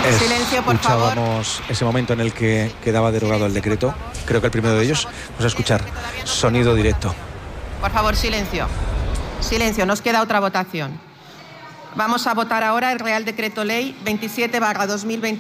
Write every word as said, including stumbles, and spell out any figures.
Es, Silencio, por favor. Escuchábamos ese momento en el que quedaba derogado el decreto. Creo que el primero de ellos. Vamos a escuchar sonido directo. Por favor, silencio. Silencio, nos queda otra votación. Vamos a votar ahora el Real Decreto Ley veintisiete barra dos mil veinte.